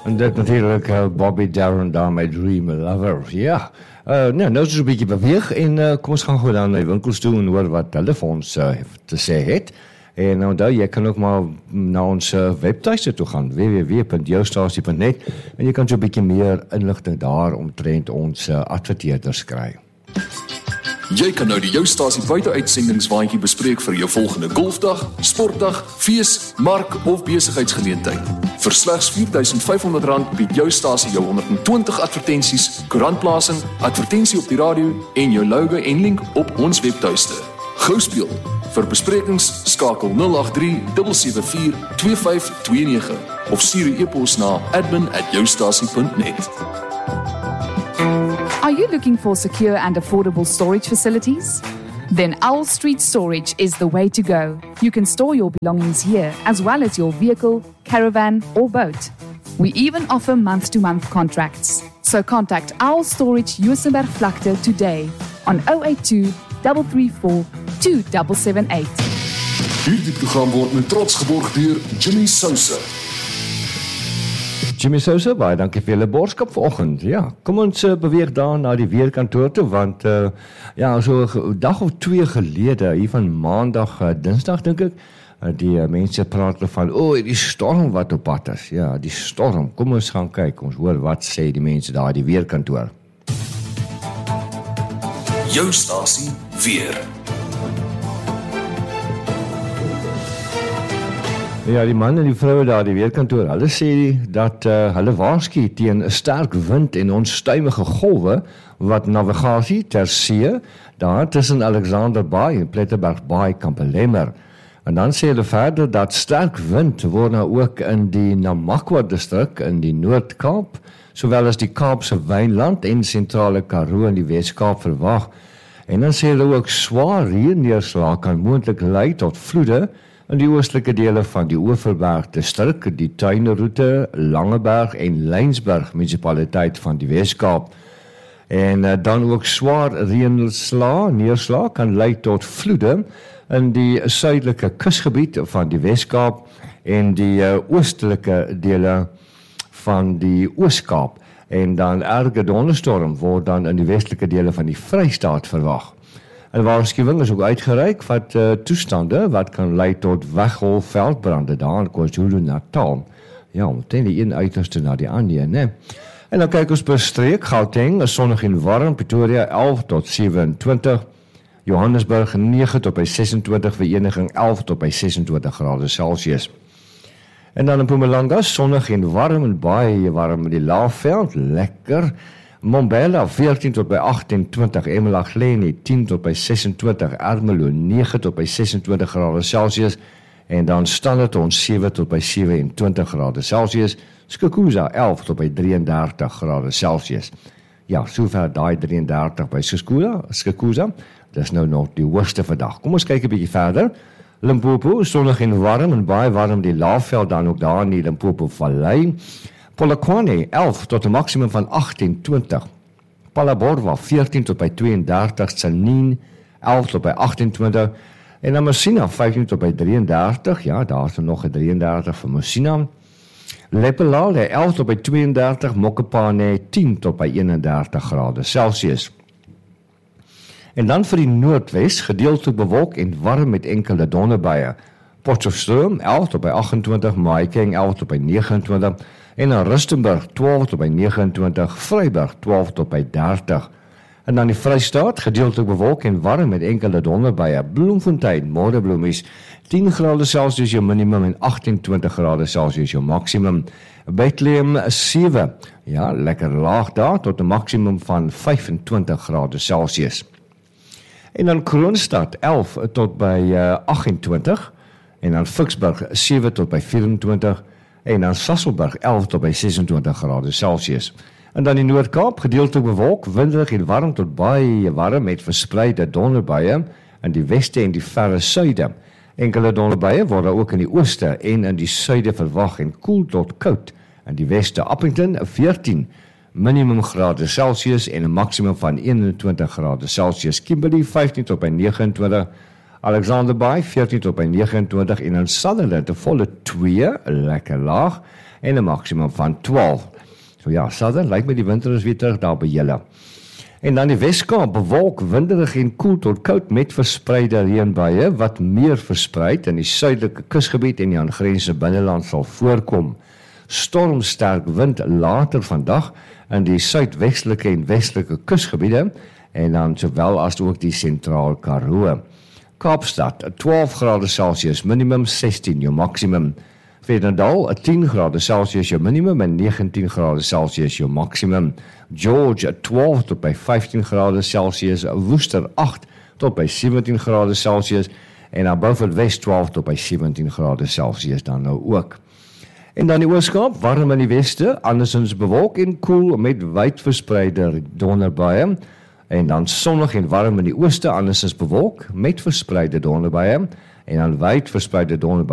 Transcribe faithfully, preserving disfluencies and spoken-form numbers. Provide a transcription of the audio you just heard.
En dit natuurlijk uh, Bobby Darin daar met Dream Lover. Ja, uh, nou, nou is het een beetje beweeg en uh, kom ons gaan gewoon naar de winkels toe en hoor wat hulle vir ons uh, te sê het. En nou daar, jy kan ook maar na ons uh, webtuiste toe gaan, w w w punt joustasie punt net, en jy kan so 'n bietjie meer inligting daar omtrent ons uh, adverteerders kry. Jy kan nou die Joustasie buiteuitsendings-waandjie bespreek vir jou volgende golfdag, sportdag, fees, mark of besigheidsgeleentheid. Vir slegs vier duisend vyf honderd rand bied Joustasie jou honderd en twintig advertensies, koerantplasing, advertensie op die radio en jou logo en link op ons webtuiste. Gou speel. Vir besprekings skakel nul agt drie sewe sewe vier twee vyf twee nege of stuur 'n e-pos na admin at joustasie punt net. Are you looking for secure and affordable storage facilities? Then Owl Street Storage is the way to go. You can store your belongings here as well as your vehicle, caravan or boat. We even offer month-to-month contracts. So contact Owl Storage Juisenberg Vlakte today on zero eight two, three three four, two seven seven eight. Hierdie program word met trots geborg deur Jimmy Sousa. Jimmy Sousa, baie dankie vir julle boodskap vanoggend. Ja, kom ons uh, beweeg daar na die weerkantoor toe, want uh, ja, so 'n dag of twee gelede, hier van maandag, uh, dinsdag dink ek, uh, die uh, mense praat van, o, oh, die storm wat op pad is. Ja, die storm. Kom ons gaan kyk, ons hoor wat sê die mense daar, die weerkantoor. Joustasie weer. Ja, die man en die vroue daar, die weerkantoor, hulle sê dat uh, hulle waarsku teen 'n sterk wind en onstuimige golwe wat navigasie ter see daar tussen Alexander Bay en Plettenberg Bay kan belemmer. En dan sê hulle verder dat sterk wind word nou ook in die Namakwa distrik in die Noord-Kaap, sowel as die Kaapse Wynland en sentrale Karoo in die Wes-Kaap verwag. En dan sê hulle ook swaar reënneerslag kan moontlik lei tot vloede in die oostelike dele van die Oeverberg distrik, die Tuineroete, Langeberg en Lynsburg munisipaliteit van die Wes-Kaap. En uh, dan ook swaar reënslag, neerslag kan lei tot vloede in die suidelike kusgebied van die Wes-Kaap en die uh, oostelike dele van die Oos-Kaap. En dan erge donderstorm word dan in die westelike dele van die Vrystaat verwag. En waarskuwing is ook uitgereik wat uh, toestande wat kan lei tot weggolfveldbrande daar in KwaZulu-Natal. Ja, meteen die een uiterste na die ander, né? En dan kyk ons per streek, Gauteng is sonnig en warm, Pretoria elf tot sewenentwintig, Johannesburg nege tot by sesentwintig, Vereniging elf tot by sesentwintig grade Celsius. En dan in Mpumalanga sonnig en warm en baie warm in die Laagveld, lekker. Mbombela veertien tot by agtentwintig, eMalahleni tien tot by sesentwintig, Ermelo nege tot by sesentwintig grade Celsius en dan Standerton sewe tot by sewentwintig grade Celsius, Skukuza elf tot by drieëndertig grade Celsius. Ja, sover daai drieëndertig by Skukuza, Skukuza. Dis nou nog die hoogste vandag. Kom ons kyk 'n bietjie verder. Limpopo sonnig en warm en baie warm die Laagveld dan ook daar in die Limpopo Vallei. Polokwane elf tot 'n maksimum van agtentwintig. Phalaborwa veertien tot by tweeëndertig, Tshwane elf tot by agtentwintig en dan Messina vyftien tot by drieëndertig. Ja, daar is nog 'n drieëndertig vir Messina. Lepelale elf tot by tweeëndertig, Mokopane tien tot by eenendertig grade Celsius. En dan vir die Noordwes gedeeltelik bewolk en warm met enkele donderbuie. Potchefstroom elf tot by agtentwintig, Mahikeng elf tot by negenentwintig en dan Rustenburg twaalf tot by negenentwintig, Vryburg twaalf tot by dertig. En dan die Vrystaat gedeeltelik bewolk en warm met enkele donderbuie. Bloemfontein, Modderbloemies tien grade Celsius jou minimum en agtentwintig grade Celsius jou maksimum. Bethlehem sewe, ja, lekker laag daar tot 'n maksimum van vyfentwintig grade Celsius. En dan Kroonstad elf tot by uh, agtentwintig en dan Ficksburg sewe tot by vyerentwintig en dan Sasolburg elf tot by sesentwintig grade Celsius. En dan die Noord-Kaap gedeeltelik bewolk, winderig en warm tot baie warm met verspreide donderbuie in die weste en die verre suide. Enkele donderbuie word ook in die ooste en in die suide verwag en koel tot koud. In die weste Appington veertien minimum grade Celsius en 'n maksimum van eenentwintig grade Celsius. Kimberley vyftien tot by negenentwintig, Alexander Bay veertien tot by neges en twintig en in Sutherland 'n volle twee, lekker laag en 'n maksimum van twaalf. So ja, Sutherland lyk my die winter is weer terug daar by julle. En dan die Weskaap, bewolk, winderig en koel tot koud met verspreide reënbuie wat meer verspreid in die suidelike kusgebied en die aangrensende binneland sal voorkom. Stormsterk wind later vandag in die suidwestelike en westelike kusgebiede en dan sowel as ook die sentraal Karoo. Kaapstad, twaalf grade Celsius minimum, sestien jou maksimum. Vredendal, tien grade Celsius jou minimum en negentien grade Celsius jou maksimum. George, twaalf tot by vyftien grade Celsius, Worcester, agt tot by sewentien grade Celsius en dan Beaufort West twaalf tot by sewentien grade Celsius dan nou ook. En dan die Ooskaap, warm in die weste, andersins bewolk en koel met wyd verspreide donderbuie. En dan sonnig en warm in die ooste, andersins bewolk met verspreide donderbuie en dan wyd verspreide donderbuie